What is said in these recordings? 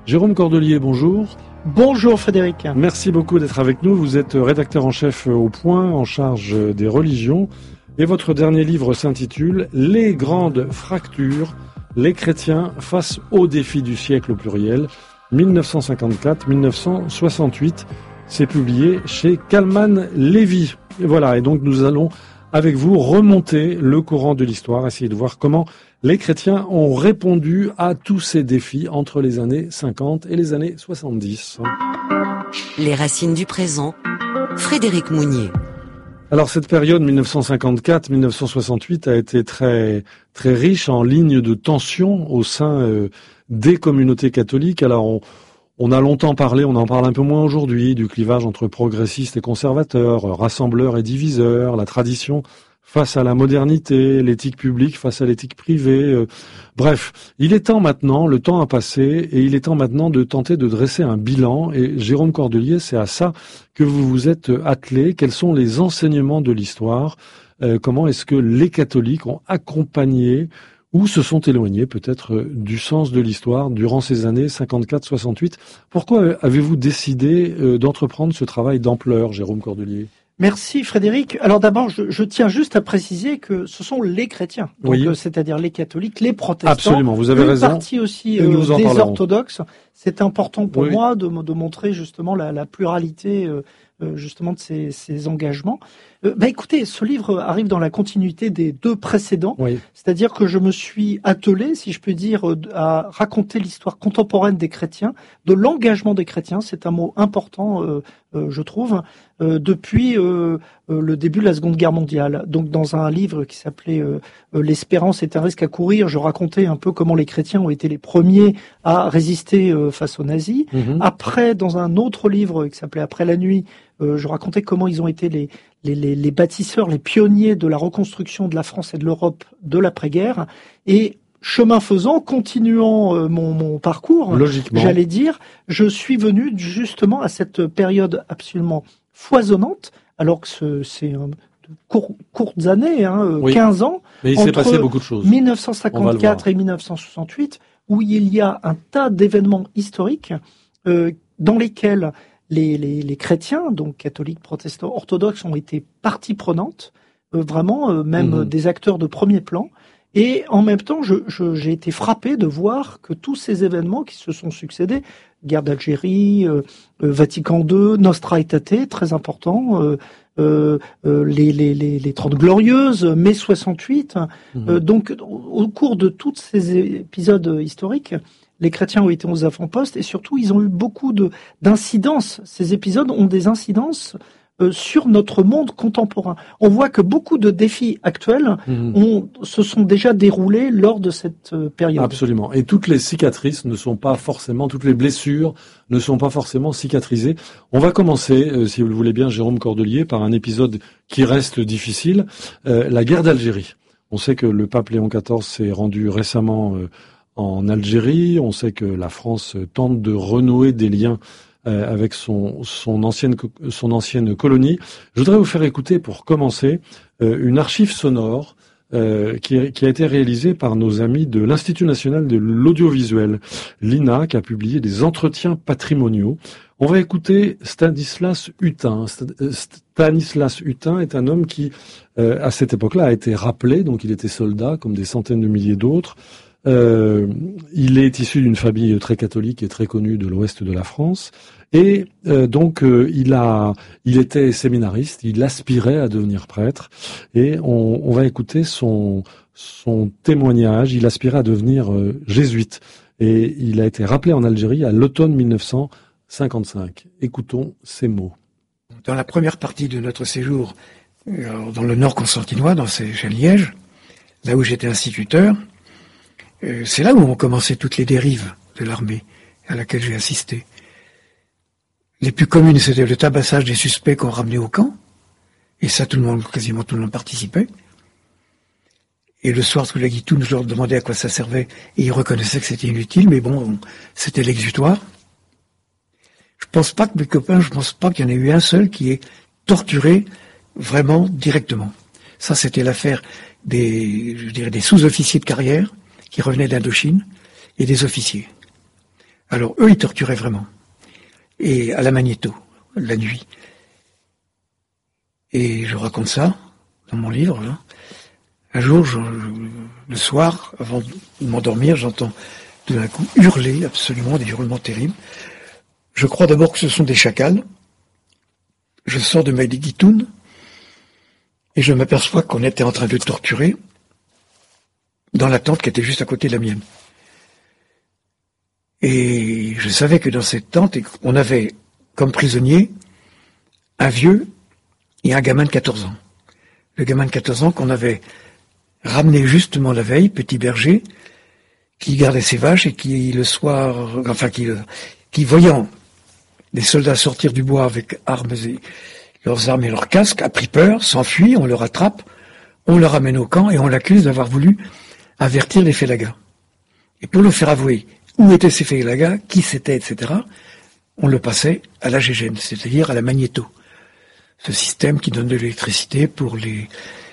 Jérôme Cordelier, bonjour. Bonjour Frédéric. Merci beaucoup d'être avec nous. Vous êtes rédacteur en chef au Point, en charge des religions. Et votre dernier livre s'intitule « Les grandes fractures, les chrétiens face aux défis du siècle » au pluriel, 1954-1968. C'est publié chez Kalman Levy. Et voilà, et donc nous allons avec vous remonter le courant de l'histoire, essayer de voir comment les chrétiens ont répondu à tous ces défis entre les années 50 et les années 70. Les racines du présent, Frédéric Mounier. Alors cette période 1954-1968 a été très très riche en lignes de tension au sein des communautés catholiques. Alors on a longtemps parlé, on en parle un peu moins aujourd'hui, du clivage entre progressistes et conservateurs, rassembleurs et diviseurs, la tradition face à la modernité, l'éthique publique face à l'éthique privée. Bref, il est temps maintenant, le temps a passé, et il est temps maintenant de tenter de dresser un bilan. Et Jérôme Cordelier, c'est à ça que vous vous êtes attelé. Quels sont les enseignements de l'histoire ? Comment est-ce que les catholiques ont accompagné ou se sont éloignés peut-être du sens de l'histoire durant ces années 54-68 ? Pourquoi avez-vous décidé d'entreprendre ce travail d'ampleur, Jérôme Cordelier ? Merci Frédéric. Alors d'abord, je tiens juste à préciser que ce sont les chrétiens, donc, oui. C'est-à-dire les catholiques, les protestants. Absolument, vous avez raison. Une partie aussi des orthodoxes. C'est important pour moi de montrer justement la pluralité justement de ces engagements. Écoutez, ce livre arrive dans la continuité des deux précédents, c'est-à-dire que je me suis attelé, si je puis dire, à raconter l'histoire contemporaine des chrétiens, de l'engagement des chrétiens, c'est un mot important, je trouve, depuis le début de la Seconde Guerre mondiale. Donc dans un livre qui s'appelait L'espérance est un risque à courir, je racontais un peu comment les chrétiens ont été les premiers à résister face aux nazis. Après, dans un autre livre qui s'appelait Après la nuit, je racontais comment ils ont été les bâtisseurs, les pionniers de la reconstruction de la France et de l'Europe de l'après-guerre. Et chemin faisant, continuant mon parcours, j'allais dire, je suis venu justement à cette période absolument foisonnante, alors que c'est courtes années, 15 ans. Mais il s'est passé beaucoup de choses. 1954 et 1968, où il y a un tas d'événements historiques dans lesquels les chrétiens, donc catholiques, protestants, orthodoxes, ont été partie prenante, vraiment même des acteurs de premier plan. Et en même temps, j'ai été frappé de voir que tous ces événements qui se sont succédés, guerre d'Algérie, Vatican II, Nostra Aetate, très important, les 30 Glorieuses, mai 68. Donc, au cours de tous ces épisodes historiques, les chrétiens ont été aux avant-postes et surtout, ils ont eu beaucoup d'incidences. Ces épisodes ont des incidences sur notre monde contemporain. On voit que beaucoup de défis actuels se sont déjà déroulés lors de cette période. Absolument. Et toutes les cicatrices ne sont pas forcément, toutes les blessures ne sont pas forcément cicatrisées. On va commencer, si vous le voulez bien, Jérôme Cordelier, par un épisode qui reste difficile, la guerre d'Algérie. On sait que le pape Léon XIV s'est rendu récemment en Algérie. On sait que la France tente de renouer des liens avec son ancienne colonie. Je voudrais vous faire écouter, pour commencer, une archive sonore qui a été réalisée par nos amis de l'Institut national de l'audiovisuel, l'INA, qui a publié des entretiens patrimoniaux. On va écouter Stanislas Hutin. Stanislas Hutin est un homme qui, à cette époque-là, a été rappelé, donc il était soldat, comme des centaines de milliers d'autres. Il est issu d'une famille très catholique et très connue de l'ouest de la France. Et donc il était séminariste, il aspirait à devenir prêtre. Et on va écouter son témoignage. Il aspirait à devenir jésuite. Et il a été rappelé en Algérie à l'automne 1955. Écoutons ces mots. Dans la première partie de notre séjour dans le nord constantinois, chez Liège, là où j'étais instituteur, c'est là où ont commencé toutes les dérives de l'armée à laquelle j'ai assisté. Les plus communes, c'était le tabassage des suspects qu'on ramenait au camp, et ça, quasiment tout le monde participait. Et le soir, tous les guitous nous leur demandaient à quoi ça servait, et ils reconnaissaient que c'était inutile, mais bon, c'était l'exutoire. Je pense pas qu'il y en ait eu un seul qui ait torturé vraiment directement. Ça, c'était l'affaire des sous-officiers de carrière qui revenaient d'Indochine et des officiers. Alors eux, ils torturaient vraiment. Et à la magnéto, la nuit. Et je raconte ça dans mon livre. Là. Un jour, le soir, avant de m'endormir, j'entends tout d'un coup hurler, absolument des hurlements terribles. Je crois d'abord que ce sont des chacals. Je sors de ma guitoune et je m'aperçois qu'on était en train de torturer dans la tente qui était juste à côté de la mienne. Et je savais que dans cette tente, on avait comme prisonnier un vieux et un gamin de 14 ans. Le gamin de 14 ans qu'on avait ramené justement la veille, petit berger, qui gardait ses vaches et qui le soir, enfin qui voyant des soldats sortir du bois avec leurs armes et leurs casques, a pris peur, s'enfuit, on le rattrape, on le ramène au camp et on l'accuse d'avoir voulu avertir les félagas. Et pour le faire avouer où étaient ces félagas, qui c'était, etc., on le passait à la GGN, c'est-à-dire à la magnéto. Ce système qui donne de l'électricité pour les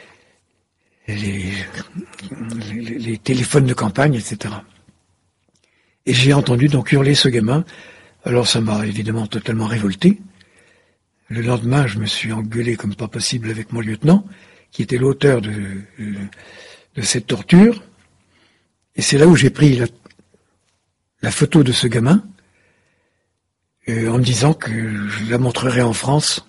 téléphones de campagne, etc. Et j'ai entendu donc hurler ce gamin. Alors ça m'a évidemment totalement révolté. Le lendemain, je me suis engueulé comme pas possible avec mon lieutenant, qui était l'auteur de cette torture. Et c'est là où j'ai pris la photo de ce gamin, en me disant que je la montrerai en France.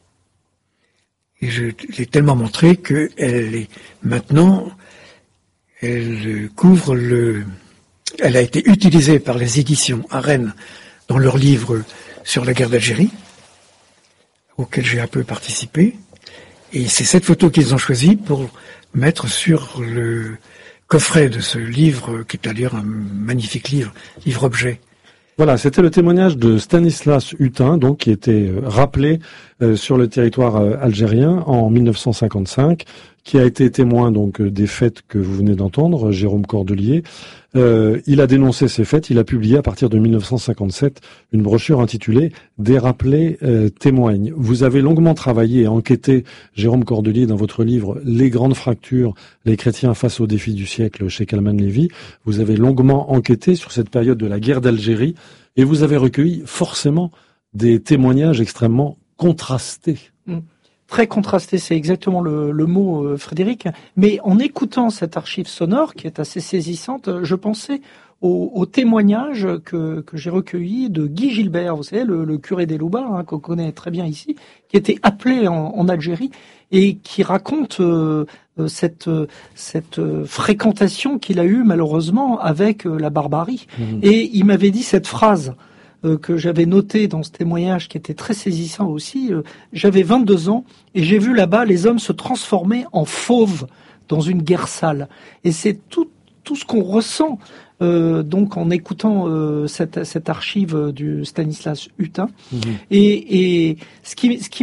Et je l'ai tellement montrée qu'elle est maintenant, elle couvre elle a été utilisée par les éditions à Rennes dans leur livre sur la guerre d'Algérie, auquel j'ai un peu participé. Et c'est cette photo qu'ils ont choisie pour mettre sur le coffret de ce livre, qui est d'ailleurs un magnifique livre-objet. Voilà, c'était le témoignage de Stanislas Hutin, donc qui était rappelé sur le territoire algérien en 1955, qui a été témoin donc des faits que vous venez d'entendre, Jérôme Cordelier. Il a dénoncé ces faits, il a publié à partir de 1957 une brochure intitulée « Des rappelés témoignent ». Vous avez longuement travaillé et enquêté, Jérôme Cordelier, dans votre livre « Les grandes fractures, les chrétiens face aux défis du siècle » chez Calman Lévy. Vous avez longuement enquêté sur cette période de la guerre d'Algérie et vous avez recueilli forcément des témoignages extrêmement contrastés. Très contrasté, c'est exactement le mot, Frédéric. Mais en écoutant cette archive sonore, qui est assez saisissante, je pensais au témoignage que j'ai recueilli de Guy Gilbert, vous savez, le curé des Loubards, qu'on connaît très bien ici, qui était appelé en Algérie et qui raconte cette fréquentation qu'il a eue malheureusement avec la barbarie. Et il m'avait dit cette phrase que j'avais noté dans ce témoignage qui était très saisissant aussi. J'avais 22 ans et j'ai vu là-bas les hommes se transformer en fauves dans une guerre sale. Et c'est tout ce qu'on ressent donc en écoutant cette archive du Stanislas Hutin. Et ce qui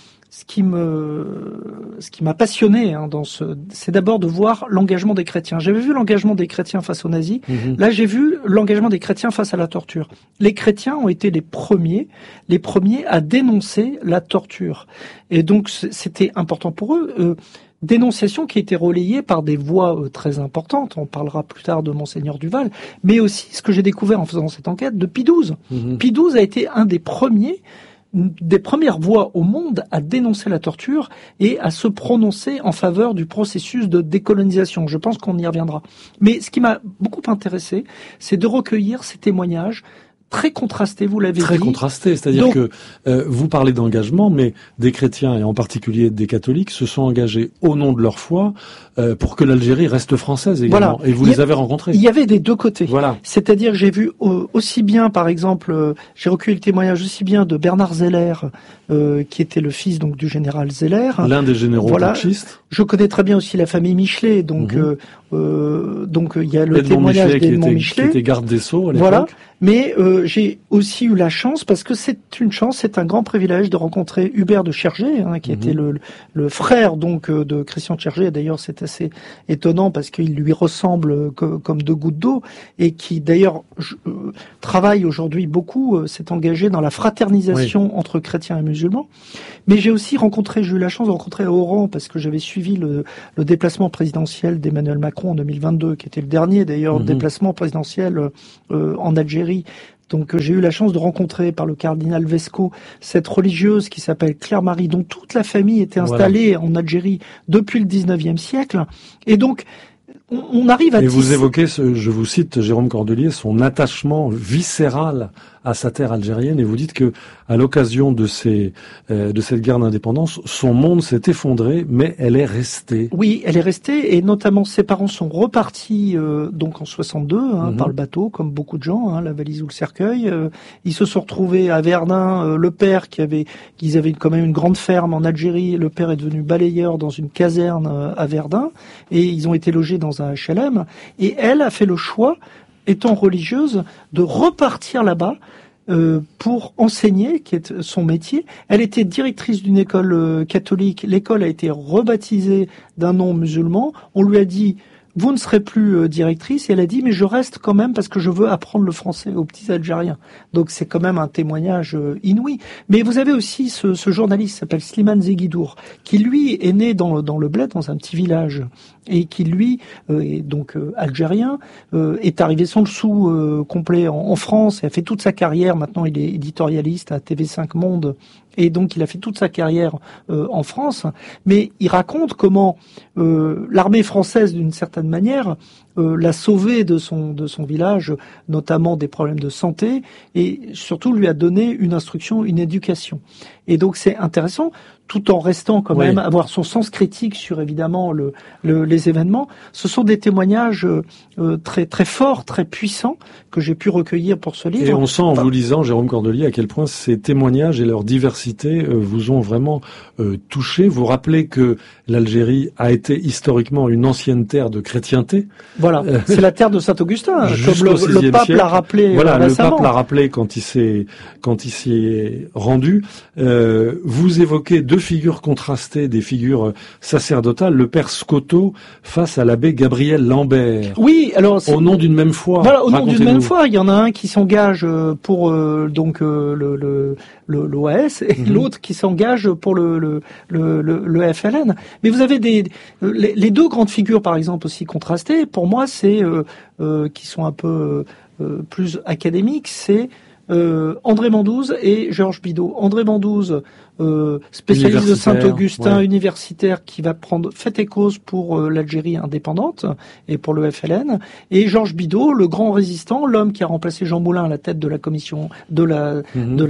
m'a passionné c'est d'abord de voir l'engagement des chrétiens. J'avais vu l'engagement des chrétiens face aux nazis. Là, j'ai vu l'engagement des chrétiens face à la torture. Les chrétiens ont été les premiers à dénoncer la torture. Et donc, c'était important pour eux. Dénonciation qui a été relayée par des voix très importantes. On parlera plus tard de Monseigneur Duval, mais aussi ce que j'ai découvert en faisant cette enquête de Pie XII. Pie XII a été un des premières voix au monde à dénoncer la torture et à se prononcer en faveur du processus de décolonisation. Je pense qu'on y reviendra. Mais ce qui m'a beaucoup intéressé, c'est de recueillir ces témoignages très contrastés, vous l'avez dit. Très contrastés, c'est-à-dire donc, que vous parlez d'engagement, mais des chrétiens, et en particulier des catholiques, se sont engagés au nom de leur foi pour que l'Algérie reste française également. Voilà. Et vous les avez rencontrés. Il y avait des deux côtés. Voilà. C'est-à-dire, j'ai vu aussi bien, par exemple, j'ai recueilli le témoignage aussi bien de Bernard Zeller, qui était le fils donc du général Zeller. L'un des généraux putschistes. Je connais très bien aussi la famille Michelet, donc il y a le témoignage d'Edmond Michelet. Qui était garde des Sceaux à l'époque. Voilà. Mais j'ai aussi eu la chance, parce que c'est un grand privilège de rencontrer Hubert de Chergé, qui était le frère donc de Christian de Chergé. D'ailleurs, c'est assez étonnant parce qu'il lui ressemble comme deux gouttes d'eau, et qui d'ailleurs travaille aujourd'hui beaucoup, s'est engagé dans la fraternisation entre chrétiens et musulmans. Mais j'ai aussi j'ai eu la chance de rencontrer à Oran, parce que j'avais suivi le déplacement présidentiel d'Emmanuel Macron en 2022, qui était le dernier d'ailleurs déplacement présidentiel en Algérie Donc j'ai eu la chance de rencontrer par le cardinal Vesco cette religieuse qui s'appelle Claire Marie, dont toute la famille était installée en Algérie depuis le 19e siècle. Et donc on arrive à... Et vous évoquez, je vous cite Jérôme Cordelier, son attachement viscéral à sa terre algérienne, et vous dites que à l'occasion de cette guerre d'indépendance, son monde s'est effondré, mais elle est restée. Oui, elle est restée, et notamment ses parents sont repartis donc en 62 par le bateau, comme beaucoup de gens, la valise ou le cercueil. Ils se sont retrouvés à Verdun. Le père ils avaient quand même une grande ferme en Algérie. Le père est devenu balayeur dans une caserne à Verdun, et ils ont été logés dans un HLM. Et elle a fait le choix, étant religieuse, de repartir là-bas pour enseigner, qui est son métier. Elle était directrice d'une école catholique. L'école a été rebaptisée d'un nom musulman. On lui a dit « Vous ne serez plus directrice », et elle a dit « Mais je reste quand même parce que je veux apprendre le français aux petits Algériens ». Donc c'est quand même un témoignage inouï. Mais vous avez aussi ce journaliste qui s'appelle Slimane Zeguidour, qui lui est né dans le Bled, dans un petit village, et qui lui est donc algérien, est arrivé sans le sou complet en France, et a fait toute sa carrière. Maintenant il est éditorialiste à TV5 Monde, et donc il a fait toute sa carrière en France. Mais il raconte comment l'armée française, d'une certaine manière, l'a sauvé de son village, notamment des problèmes de santé, et surtout lui a donné une instruction, une éducation. Et donc c'est intéressant, tout en restant quand même, avoir son sens critique sur évidemment les événements. Ce sont des témoignages très très forts, très puissants, que j'ai pu recueillir pour ce livre. Et on sent en vous lisant, Jérôme Cordelier, à quel point ces témoignages et leur diversité vous ont vraiment touché. Vous rappelez que l'Algérie a été historiquement une ancienne terre de chrétienté. Voilà, c'est la terre de Saint-Augustin, comme le pape l'a rappelé récemment. Le pape l'a rappelé quand il s'y est rendu. Vous évoquez deux figures contrastées, des figures sacerdotales, le père Scotto face à l'abbé Gabriel Lambert. Oui, alors au nom d'une même foi. Voilà, au nom d'une même foi, il y en a un qui s'engage pour l'OAS et l'autre qui s'engage pour le FLN. Mais vous avez les deux grandes figures, par exemple, aussi contrastées. Pour moi, c'est qui sont un peu plus académiques, c'est André Mandouze et Georges Bidault. André Mandouze, spécialiste de Saint-Augustin, universitaire, qui va prendre fait et cause pour l'Algérie indépendante et pour le FLN, et Georges Bidault, le grand résistant, l'homme qui a remplacé Jean Moulin à la tête de la commission de la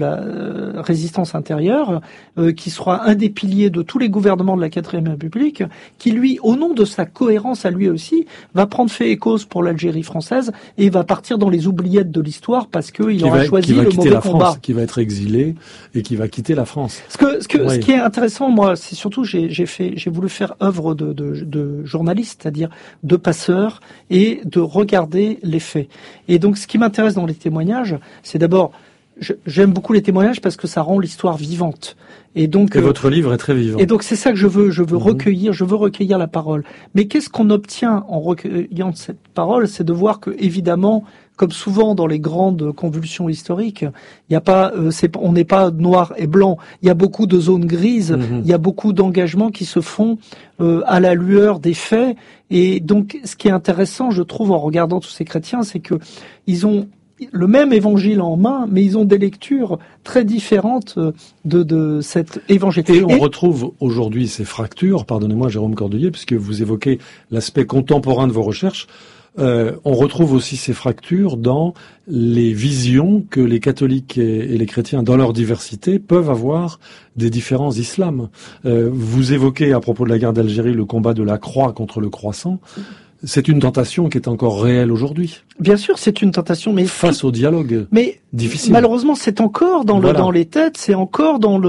résistance intérieure, qui sera un des piliers de tous les gouvernements de la 4e République, qui lui, au nom de sa cohérence à lui aussi, va prendre fait et cause pour l'Algérie française et va partir dans les oubliettes de l'histoire parce qu'il aura choisi le mauvais combat. Qui va être exilé et qui va quitter la France. Ce qui est intéressant, moi, c'est surtout j'ai voulu faire œuvre de journaliste, c'est-à-dire de passeur, et de regarder les faits. Et donc, ce qui m'intéresse dans les témoignages, c'est d'abord, j'aime beaucoup les témoignages parce que ça rend l'histoire vivante. Et donc, votre livre est très vivant. Et donc c'est ça que je veux recueillir, je veux recueillir la parole. Mais qu'est-ce qu'on obtient en recueillant cette parole? C'est de voir que, évidemment, comme souvent dans les grandes convulsions historiques, il y a pas, on n'est pas noir et blanc. Il y a beaucoup de zones grises. Il y a beaucoup d'engagements qui se font à la lueur des faits. Et donc, ce qui est intéressant, je trouve, en regardant tous ces chrétiens, c'est que ils ont le même évangile en main, mais ils ont des lectures très différentes de cet évangile. Et on retrouve aujourd'hui ces fractures, pardonnez-moi Jérôme Cordelier, puisque vous évoquez l'aspect contemporain de vos recherches, on retrouve aussi ces fractures dans les visions que les catholiques et les chrétiens, dans leur diversité, peuvent avoir des différents islams. Vous évoquez, à propos de la guerre d'Algérie, le combat de la croix contre le croissant. C'est une tentation qui est encore réelle aujourd'hui. Bien sûr, c'est une tentation, mais face au dialogue. Mais difficile. Malheureusement, c'est encore dans les têtes, c'est encore dans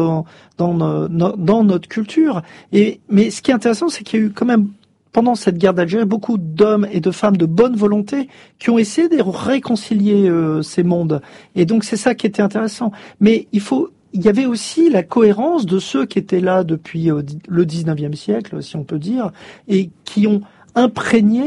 notre culture. Mais ce qui est intéressant, c'est qu'il y a eu quand même pendant cette guerre d'Algérie beaucoup d'hommes et de femmes de bonne volonté qui ont essayé de réconcilier ces mondes. Et donc c'est ça qui était intéressant. Mais il y avait aussi la cohérence de ceux qui étaient là depuis le 19e siècle, si on peut dire, et qui ont imprégné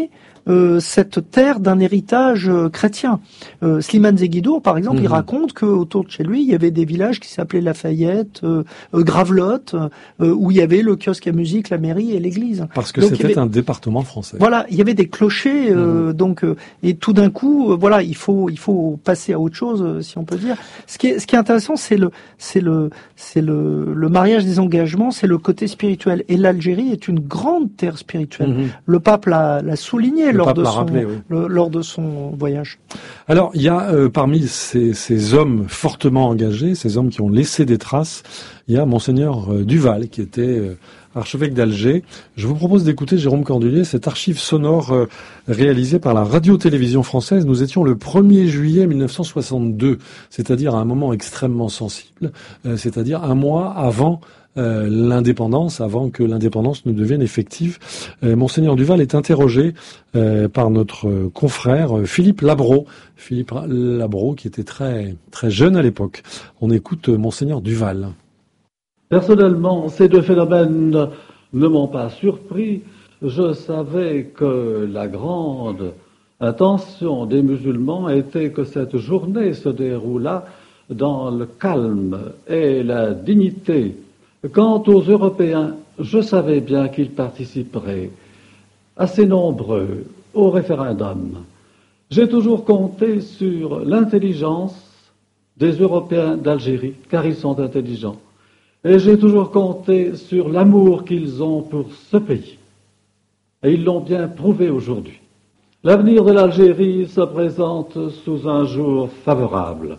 cette terre d'un héritage chrétien. Slimane Zeguidour, par exemple, il raconte qu'autour de chez lui, il y avait des villages qui s'appelaient Lafayette, Gravelotte, où il y avait le kiosque à musique, la mairie et l'église. Parce que c'était un département français. Voilà, il y avait des clochers, et tout d'un coup, il faut passer à autre chose, si on peut dire. Ce qui est intéressant, c'est le mariage des engagements, c'est le côté spirituel. Et l'Algérie est une grande terre spirituelle. Le pape l'a souligné lors de son voyage. Alors, il y a parmi ces hommes fortement engagés, ces hommes qui ont laissé des traces, il y a Monseigneur Duval, qui était archevêque d'Alger. Je vous propose d'écouter, Jérôme Cordelier, cette archive sonore réalisée par la radio-télévision française. Nous étions le 1er juillet 1962, c'est-à-dire à un moment extrêmement sensible, c'est-à-dire un mois avant l'indépendance, avant que l'indépendance ne devienne effective. Monseigneur Duval est interrogé par notre confrère Philippe Labro. Philippe Labro, qui était très, très jeune à l'époque. On écoute Monseigneur Duval. Personnellement, ces deux phénomènes ne m'ont pas surpris. Je savais que la grande intention des musulmans était que cette journée se déroulât dans le calme et la dignité. Quant aux Européens, je savais bien qu'ils participeraient, assez nombreux, au référendum. J'ai toujours compté sur l'intelligence des Européens d'Algérie, car ils sont intelligents. Et j'ai toujours compté sur l'amour qu'ils ont pour ce pays. Et ils l'ont bien prouvé aujourd'hui. L'avenir de l'Algérie se présente sous un jour favorable.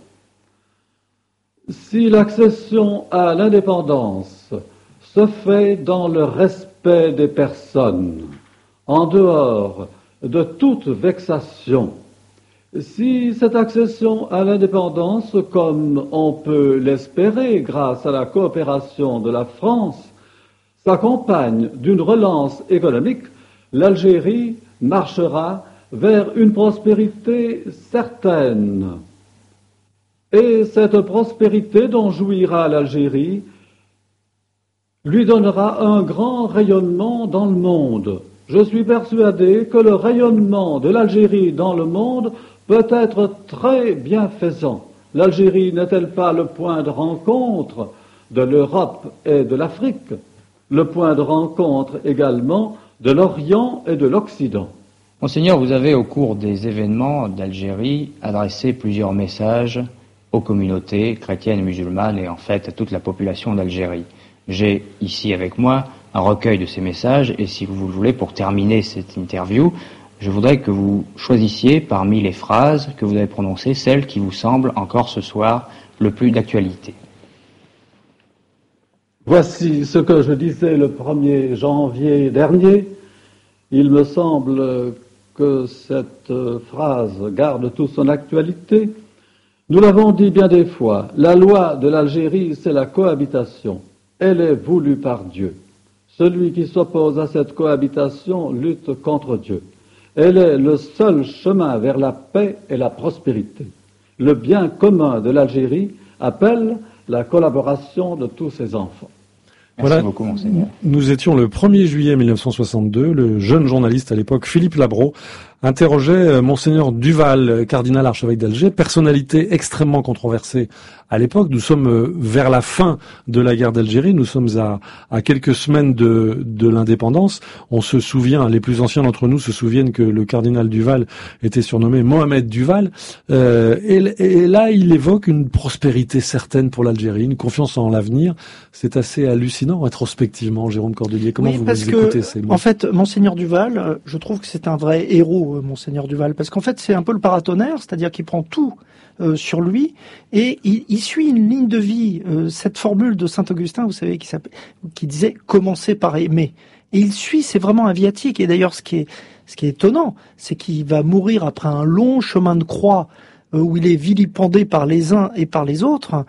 Si l'accession à l'indépendance se fait dans le respect des personnes, en dehors de toute vexation, si cette accession à l'indépendance, comme on peut l'espérer grâce à la coopération de la France, s'accompagne d'une relance économique, l'Algérie marchera vers une prospérité certaine. Et cette prospérité dont jouira l'Algérie lui donnera un grand rayonnement dans le monde. Je suis persuadé que le rayonnement de l'Algérie dans le monde peut être très bienfaisant. L'Algérie n'est-elle pas le point de rencontre de l'Europe et de l'Afrique, le point de rencontre également de l'Orient et de l'Occident? Monseigneur, vous avez au cours des événements d'Algérie adressé plusieurs messages aux communautés chrétiennes et musulmanes et en fait à toute la population d'Algérie. J'ai ici avec moi un recueil de ces messages et si vous le voulez, pour terminer cette interview, je voudrais que vous choisissiez parmi les phrases que vous avez prononcées celles qui vous semblent encore ce soir le plus d'actualité. Voici ce que je disais le 1er janvier dernier. Il me semble que cette phrase garde toute son actualité. Nous l'avons dit bien des fois, la loi de l'Algérie, c'est la cohabitation. Elle est voulue par Dieu. Celui qui s'oppose à cette cohabitation lutte contre Dieu. Elle est le seul chemin vers la paix et la prospérité. Le bien commun de l'Algérie appelle la collaboration de tous ses enfants. Merci beaucoup, Monseigneur. Nous étions le 1er juillet 1962. Le jeune journaliste à l'époque, Philippe Labro, interrogeait Monseigneur Duval, cardinal archevêque d'Alger, personnalité extrêmement controversée à l'époque. Nous sommes vers la fin de la guerre d'Algérie, nous sommes à quelques semaines de l'indépendance. On se souvient, les plus anciens d'entre nous se souviennent que le cardinal Duval était surnommé Mohamed Duval. Et là, il évoque une prospérité certaine pour l'Algérie, une confiance en l'avenir. C'est assez hallucinant rétrospectivement, Jérôme Cordelier. Comment vous écoutez ces mots? En fait, Monseigneur Duval, je trouve que c'est un vrai héros, Monseigneur Duval, parce qu'en fait, c'est un peu le paratonnerre, c'est-à-dire qu'il prend tout sur lui et il suit une ligne de vie. Cette formule de Saint-Augustin, vous savez, qui disait « commencer par aimer ». Et il suit, c'est vraiment un viatique. Et d'ailleurs, ce qui est étonnant, c'est qu'il va mourir après un long chemin de croix où il est vilipendé par les uns et par les autres,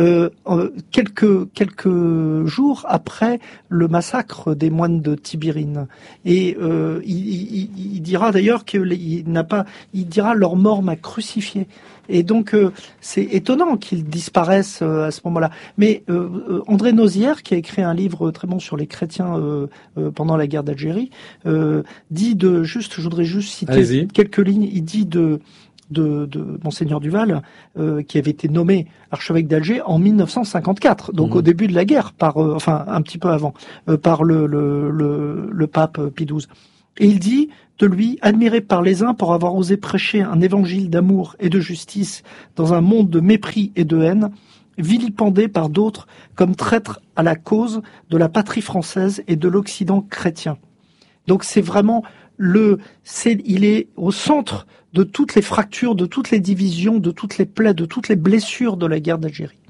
quelques jours après le massacre des moines de Tibérine. Et il dira d'ailleurs qu'il dira leur mort m'a crucifié. Et donc c'est étonnant qu'ils disparaissent à ce moment-là. Mais André Nozière, qui a écrit un livre très bon sur les chrétiens pendant la guerre d'Algérie, dit je voudrais juste citer quelques lignes. Il dit de Monseigneur Duval, qui avait été nommé archevêque d'Alger en 1954, donc au début de la guerre, un petit peu avant, par le pape Pie XII. Et il dit de lui, admiré par les uns pour avoir osé prêcher un évangile d'amour et de justice dans un monde de mépris et de haine, vilipendé par d'autres comme traître à la cause de la patrie française et de l'Occident chrétien. Donc c'est vraiment il est au centre de toutes les fractures, de toutes les divisions, de toutes les plaies, de toutes les blessures de la guerre d'Algérie.